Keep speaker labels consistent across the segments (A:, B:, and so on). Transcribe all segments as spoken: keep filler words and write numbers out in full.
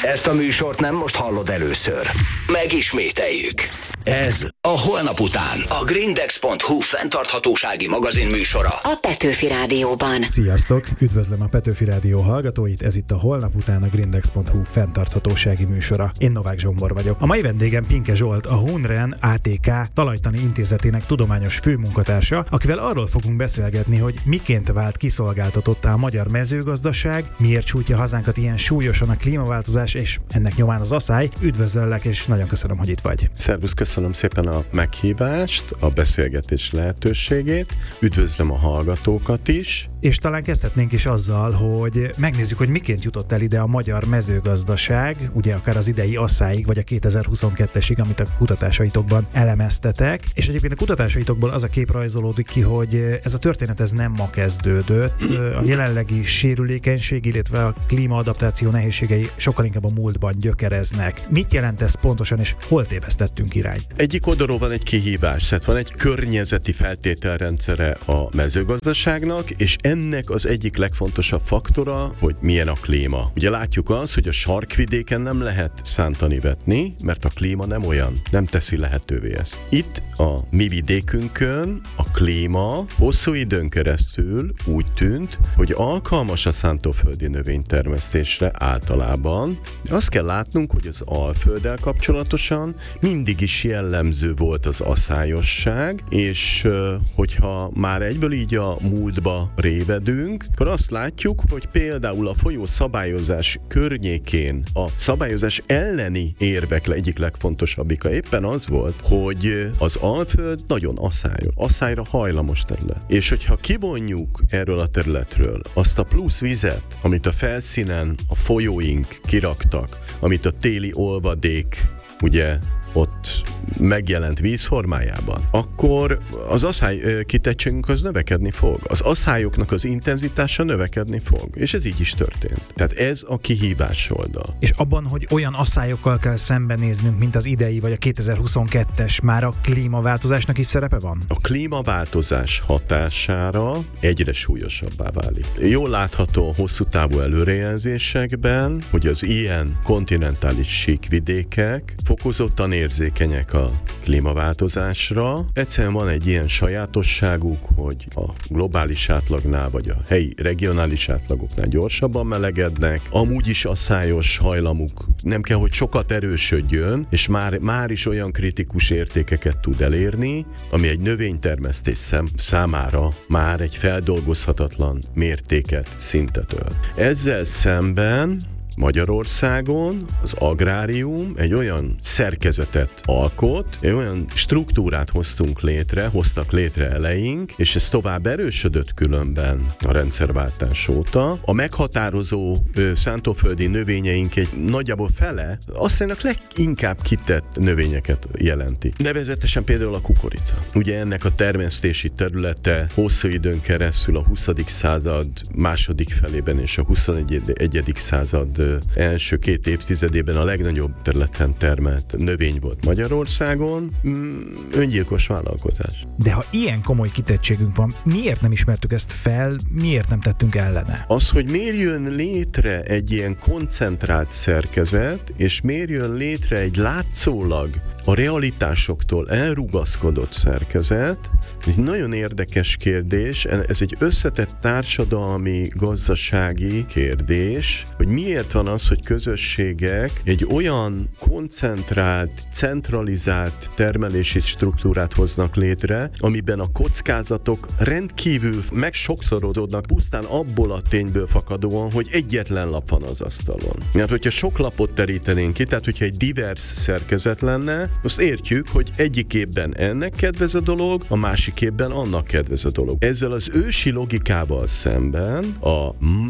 A: Ezt a műsort nem most hallod először. Megismételjük. Ez a Holnap után. A grindex pont hu fenntarthatósági magazin műsora.
B: A Petőfi Rádióban.
C: Sziasztok! Üdvözlöm a Petőfi Rádió hallgatóit, ez itt a Holnap után a grindex pont hu fenntarthatósági műsora. Én Novák Zsombor vagyok. A mai vendégem Pinke Zsolt, a Hunren á té ká Talajtani Intézetének tudományos főmunkatársa, akivel arról fogunk beszélgetni, hogy miként vált kiszolgáltatottá a magyar mezőgazdaság, miért sújtja hazánkat ilyen súlyosan a klímaváltozás és ennek nyomán az aszály. Üdvözöllek, és nagyon köszönöm, hogy itt vagy.
D: Szervusz, köszönöm szépen a meghívást, a beszélgetés lehetőségét. Üdvözlöm a hallgatókat is.
C: És talán kezdhetnénk is azzal, hogy megnézzük, hogy miként jutott el ide a magyar mezőgazdaság, ugye akár az idei asszályig, vagy a kétezer-huszonkettesig, amit a kutatásaitokban elemeztetek. És egyébként a kutatásaitokból az a kép rajzolódik ki, hogy ez a történet ez nem ma kezdődött. A jelenlegi sérülékenység, illetve a klímaadaptáció nehézségei sokkal inkább a múltban gyökereznek. Mit jelent ez pontosan, és hol tévesztettünk irányt?
D: Egyik oldalról van egy kihívás, tehát van egy környezeti feltételrendszere a mezőgazdaságnak, és ennek az egyik legfontosabb faktora, hogy milyen a klíma. Ugye látjuk azt, hogy a sarkvidéken nem lehet szántani vetni, mert a klíma nem olyan, nem teszi lehetővé ezt. Itt a mi vidékünkön a klíma hosszú időn keresztül úgy tűnt, hogy alkalmas a szántóföldi növénytermesztésre általában. Azt kell látnunk, hogy az Alfölddel kapcsolatosan mindig is jellemző volt az aszályosság, és hogyha már egyből így a múltba révedünk, akkor azt látjuk, hogy például a folyó szabályozás környékén a szabályozás elleni érvek egyik legfontosabbika éppen az volt, hogy az Alföld nagyon aszályos, aszályra hajlamos terület. És hogyha kivonjuk erről a területről azt a plusz vizet, amit a felszínen a folyóink kiraktak, amit a téli olvadék ugye ott megjelent víz formájában, akkor az aszály kitettségünk az növekedni fog. Az aszályoknak az intenzitása növekedni fog. És ez így is történt. Tehát ez a kihívás oldal.
C: És abban, hogy olyan asszályokkal kell szembenéznünk, mint az idei vagy a kétezer-huszonkettes, már a klímaváltozásnak is szerepe van?
D: A klímaváltozás hatására egyre súlyosabbá válik. Jól látható a hosszú távú előrejelzésekben, hogy az ilyen kontinentális síkvidékek fokozottan érzékenyek a klímaváltozásra. Egyszerűen van egy ilyen sajátosságuk, hogy a globális átlagnál vagy a helyi regionális átlagoknál gyorsabban melegednek. Amúgy is asszályos hajlamuk nem kell, hogy sokat erősödjön, és már, már is olyan kritikus értékeket tud elérni, ami egy növénytermesztés szem, számára már egy feldolgozhatatlan mértéket, szintet ölt. Ezzel szemben Magyarországon az agrárium egy olyan szerkezetet alkot, egy olyan struktúrát hoztunk létre, hoztak létre eleink, és ez tovább erősödött különben a rendszerváltás óta. A meghatározó ö, szántóföldi növényeink egy nagyjából fele aztán leginkább kitett növényeket jelenti. Nevezetesen például a kukorica. Ugye ennek a termesztési területe hosszú időn keresztül a huszadik század második felében és a huszonegyedik század első két évtizedében a legnagyobb területen termelt növény volt Magyarországon. Öngyilkos vállalkozás.
C: De ha ilyen komoly kitettségünk van, miért nem ismertük ezt fel, miért nem tettünk ellene?
D: Az, hogy miért jön létre egy ilyen koncentrált szerkezet, és miért jön létre egy látszólag a realitásoktól elrugaszkodott szerkezet, ez egy nagyon érdekes kérdés, ez egy összetett társadalmi, gazdasági kérdés, hogy miért van az, hogy közösségek egy olyan koncentrált, centralizált termelési struktúrát hoznak létre, amiben a kockázatok rendkívül megsokszorozódnak pusztán abból a tényből fakadóan, hogy egyetlen lap van az asztalon. Mert hogyha sok lapot terítenénk ki, tehát hogyha egy divers szerkezet lenne, azt értjük, hogy egyik évben ennek kedvez a dolog, a másik évben annak kedvez a dolog. Ezzel az ősi logikával szemben a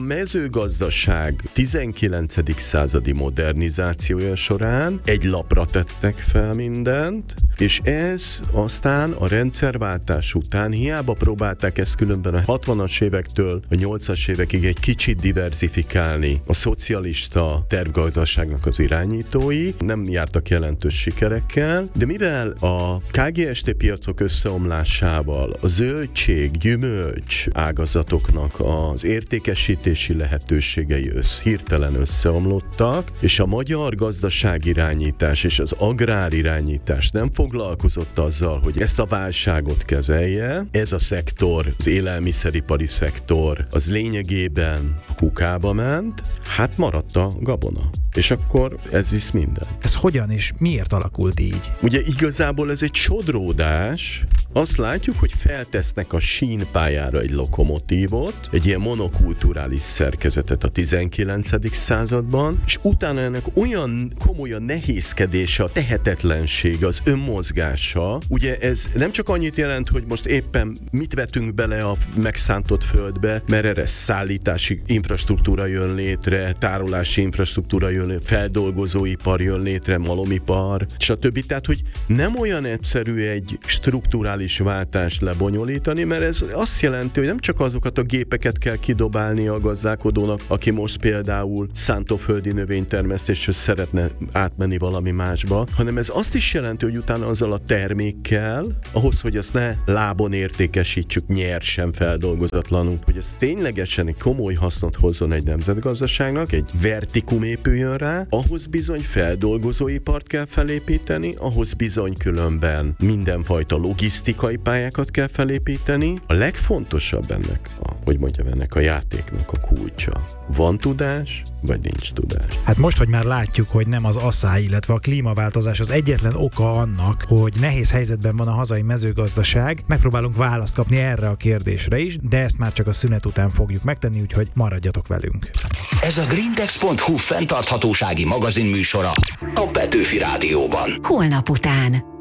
D: mezőgazdaság tizenkilencedik századi modernizációja során egy lapra tettek fel mindent, És ez aztán a rendszerváltás után hiába próbálták ezt különben a hatvanas évektől a nyolcas évekig egy kicsit diverzifikálni a szocialista tervgazdaságnak az irányítói, nem jártak jelentős sikerekkel, de mivel a ká gé es té piacok összeomlásával a zöldség, gyümölcs ágazatoknak az értékesítési lehetőségei össz, hirtelen összeomlottak, és a magyar gazdaságirányítás és az agrárirányítás nem foglalkozott azzal, hogy ezt a válságot kezelje, ez a szektor, az élelmiszeripari szektor, az lényegében a kukába ment, hát maradt a gabona. És akkor ez visz minden.
C: Ez hogyan és miért alakult így?
D: Ugye igazából ez egy sodródás. Azt látjuk, hogy feltesznek a sínpályára egy lokomotívot, egy ilyen monokulturális szerkezetet a tizenkilencedik században, és utána ennek olyan komolyan nehézkedése, a tehetetlenség, az önmozgása, ugye ez nem csak annyit jelent, hogy most éppen mit vetünk bele a megszántott földbe, mert erre szállítási infrastruktúra jön létre, tárolási infrastruktúra jön létre, feldolgozóipar jön létre, malomipar, stb. Tehát, hogy nem olyan egyszerű egy strukturális váltást lebonyolítani, mert ez azt jelenti, hogy nem csak azokat a gépeket kell kidobálni a gazdálkodónak, aki most például szántóföldi növénytermesztésről szeretne átmenni valami másba, hanem ez azt is jelenti, hogy utána azzal a termékkel, ahhoz, hogy azt ne lábon értékesítsük nyersen, feldolgozatlanul, hogy ez ténylegesen egy komoly hasznot hozzon egy nemzetgazdaságnak, egy vertikum épüljön rá, ahhoz bizony feldolgozóipart kell felépíteni, ahhoz bizony különben mindenfajta logisztikai pályákat kell felépíteni. A legfontosabb ennek, a, hogy mondjam, ennek a játéknak a kulcsa. Van tudás, vagy nincs tudás?
C: Hát most, hogy már látjuk, hogy nem az asszály, illetve a klímaváltozás az egyetlen oka annak, hogy nehéz helyzetben van a hazai mezőgazdaság, megpróbálunk választ kapni erre a kérdésre is, de ezt már csak a szünet után fogjuk megtenni, úgyhogy maradjatok velünk.
A: Ez a grindex pont hu fenntarthatósági magazin műsora a Petőfi Rádióban.
B: Holnap után.